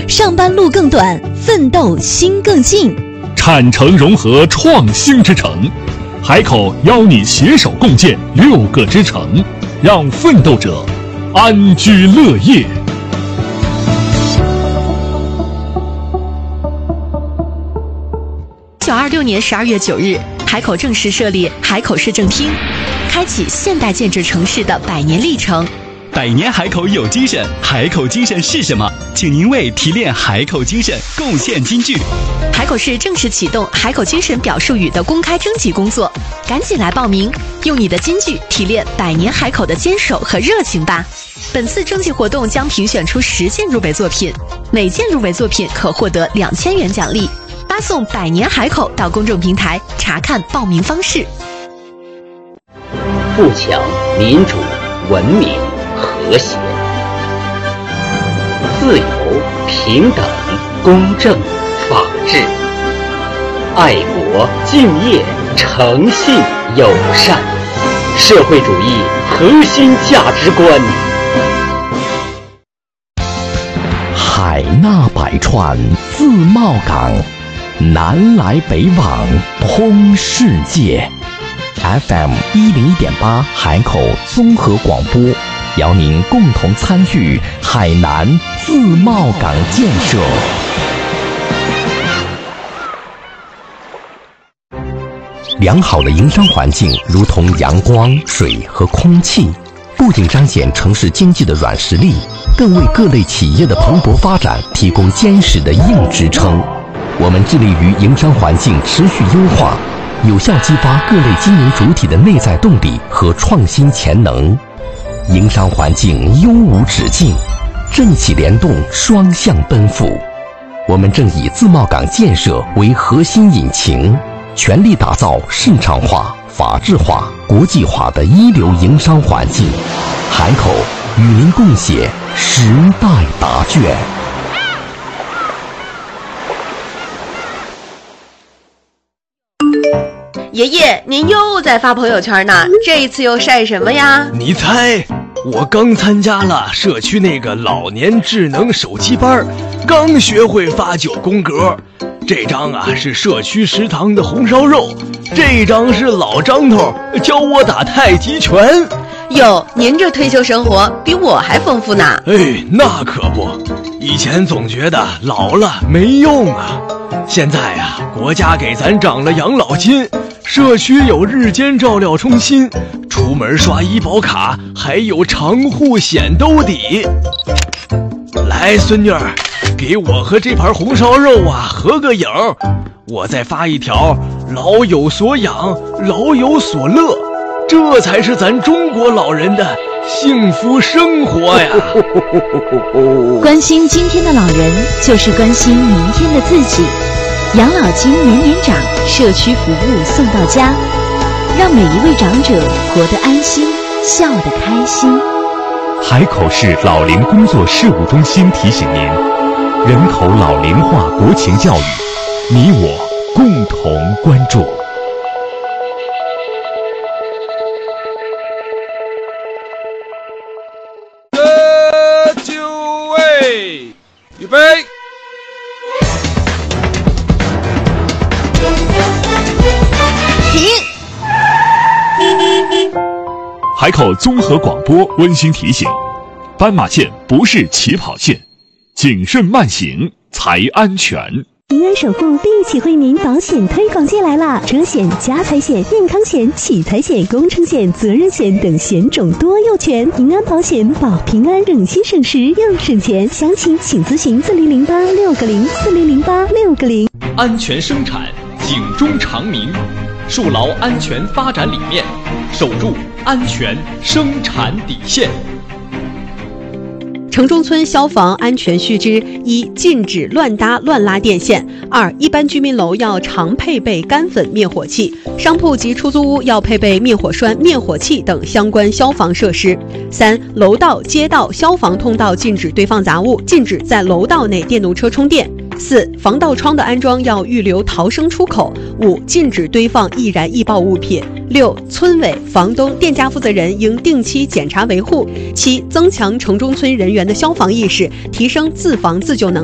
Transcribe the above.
上班路更短，奋斗心更近。 产城融合创新之城，海口邀你携手共建6个之城，让奋斗者安居乐业。 1926年12月9日，海口正式设立海口市政厅，开启现代建制城市的100年历程。 100年海口有精神，海口精神是什么？请您为提炼海口精神贡献金句。 海口市正式启动海口精神表述语的公开征集工作，赶紧来报名，用你的金句提炼100年海口的坚守和热情吧。本次征集活动将评选出10件入围作品，每件入围作品可获得2000元奖励。发送100年海口到公众平台查看报名方式。 富强、民主、文明、和谐、自由、平等、公正、法治、爱国、敬业、诚信、友善，社会主义核心价值观。 海纳百川，自贸港，南来北往，通世界。FM 101.8海口综合广播，邀您共同参与海南自贸港建设。良好的营商环境如同阳光、水和空气，不仅彰显城市经济的软实力，更为各类企业的蓬勃发展提供坚实的硬支撑。我们致力于营商环境持续优化，有效激发各类经营主体的内在动力和创新潜能。营商环境优无止境，政企联动双向奔赴。我们正以自贸港建设为核心引擎，全力打造市场化、法治化、国际化的一流营商环境。海口与您共写时代答卷。 爷爷，您又在发朋友圈呢，这一次又晒什么呀？ 你猜，我刚参加了社区那个老年智能手机班，刚学会发9宫格。这张啊是社区食堂的红烧肉，这张是老张头教我打太极拳。 哟，您这退休生活比我还丰富呢。 哎，那可不，以前总觉得老了没用啊，现在啊，国家给咱涨了养老金，社区有日间照料中心，出门刷医保卡还有长户险兜底。来，孙女儿，给我和这盘红烧肉啊合个影，我再发一条老有所养，老有所乐，这才是咱中国老人的幸福生活呀。 关心今天的老人，就是关心明天的自己。养老金年年涨，社区服务送到家，让每一位长者活得安心，笑得开心。 海口市老龄工作事务中心提醒您：人口老龄化国情教育，你我共同关注。 就位，预备。 海口综合广播温馨提醒：斑马线不是起跑线，谨慎慢行才安全。 平安首付第一期惠民保险推广季来啦！车险、家财险、健康险、启财险、工程险、责任险等险种多又全，平安保险保平安，省心省时又省钱。详情请咨询4008-6004008-600。 安全生产，警钟长鸣，树牢安全发展理念，守住安全生产底线。 城中村消防安全须知：一、禁止乱搭乱拉电线；二、一般居民楼要常配备干粉灭火器，商铺及出租屋要配备灭火栓、灭火器等相关消防设施；三、楼道、街道、消防通道禁止堆放杂物，禁止在楼道内电动车充电；四、防盗窗的安装要预留逃生出口；五、禁止堆放易燃易爆物品；六、村委、房东、店家负责人应定期检查维护；七、增强城中村人员的消防意识，提升自防自救能力。